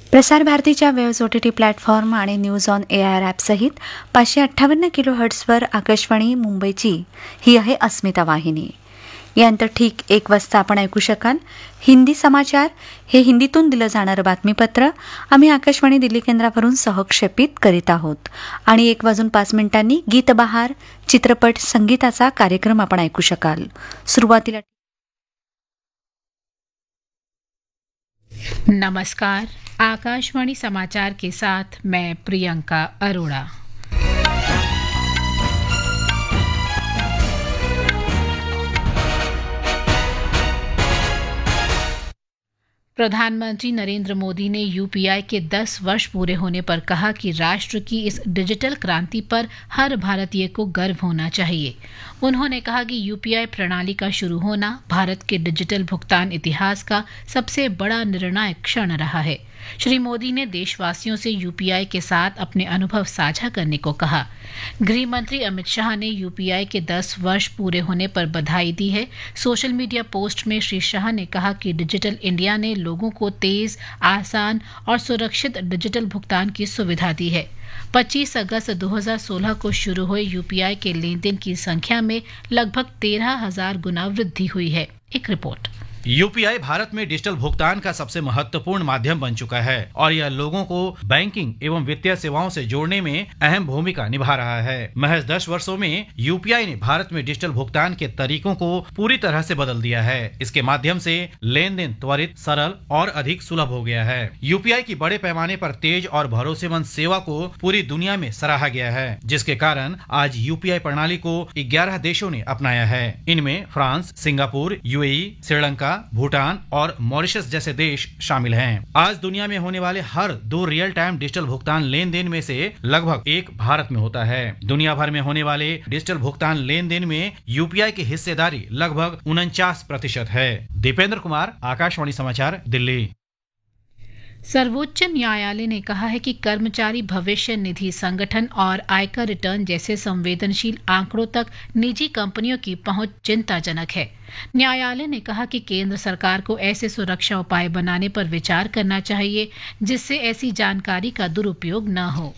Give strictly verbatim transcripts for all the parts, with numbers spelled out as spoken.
प्रसार भारतीच्या waves O T T platform आणि news on A I R ॲपसहित पाचशे अठ्ठावन्न किलो हर्ट्सवर आकाशवाणी मुंबईची ही आहे अस्मिता वाहिनी. यानंतर ठीक एक वाजता आपण ऐकू शकाल हिंदी समाचार, हे हिंदीतून दिलं जाणारं बातमीपत्र आम्ही आकाशवाणी दिल्ली केंद्रावरून सहक्षेपित करीत आहोत. आणि एक वाजून पाच मिनिटांनी गीतबहार चित्रपट संगीताचा कार्यक्रम आपण ऐकू शकाल. सुरुवातीला नमस्कार, आकाशवाणी समाचार के साथ मैं प्रियंका अरोड़ा। प्रधानमंत्री नरेंद्र मोदी ने यूपीआई के दस वर्ष पूरे होने पर कहा कि राष्ट्र की इस डिजिटल क्रांति पर हर भारतीय को गर्व होना चाहिए। उन्होंने कहा कि यूपीआई प्रणाली का शुरू होना भारत के डिजिटल भुगतान इतिहास का सबसे बड़ा निर्णायक क्षण रहा है। श्री मोदी ने देशवासियों से यूपीआई के साथ अपने अनुभव साझा करने को कहा। गृह मंत्री अमित शाह ने यूपीआई के दस वर्ष पूरे होने पर बधाई दी है। सोशल मीडिया पोस्ट में श्री शाह ने कहा कि डिजिटल इंडिया ने लोगों को तेज, आसान और सुरक्षित डिजिटल भुगतान की सुविधा दी है। पच्चीस अगस्त दो हज़ार सोलह को शुरू हुए यूपीआई के लेन देन की संख्या में लगभग तेरह हजार गुना वृद्धि हुई है। एक रिपोर्ट। यूपीआई भारत में डिजिटल भुगतान का सबसे महत्वपूर्ण माध्यम बन चुका है और यह लोगों को बैंकिंग एवं वित्तीय सेवाओं से जोड़ने में अहम भूमिका निभा रहा है। महज दस वर्षों में यूपीआई ने भारत में डिजिटल भुगतान के तरीकों को पूरी तरह से बदल दिया है। इसके माध्यम से लेन देन त्वरित, सरल और अधिक सुलभ हो गया है। यूपीआई की बड़े पैमाने पर तेज और भरोसेमंद सेवा को पूरी दुनिया में सराहा गया है, जिसके कारण आज यूपीआई प्रणाली को ग्यारह देशों ने अपनाया है। इनमें France, Singapore, UAE, Sri Lanka, Bhutan और मॉरिशस जैसे देश शामिल हैं। आज दुनिया में होने वाले हर दो रियल टाइम डिजिटल भुगतान लेन देन में से लगभग एक भारत में होता है। दुनिया भर में होने वाले डिजिटल भुगतान लेन देन में यूपीआई की हिस्सेदारी लगभग उनचास प्रतिशत है। दीपेंद्र कुमार, आकाशवाणी समाचार, दिल्ली। सर्वोच्च न्यायालय ने कहा है कि कर्मचारी भविष्य निधि संगठन और आयकर रिटर्न जैसे संवेदनशील आंकड़ों तक निजी कंपनियों की पहुंच चिंताजनक है। न्यायालय ने कहा कि केंद्र सरकार को ऐसे सुरक्षा उपाय बनाने पर विचार करना चाहिए जिससे ऐसी जानकारी का दुरुपयोग न हो।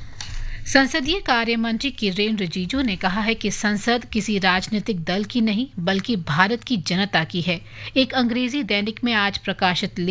संसदीय कार्य मंत्री किरेन रिजिजू ने कहा है कि संसद किसी राजनीतिक दल की नहीं बल्कि भारत की जनता की है। एक अंग्रेजी दैनिक में आज प्रकाशित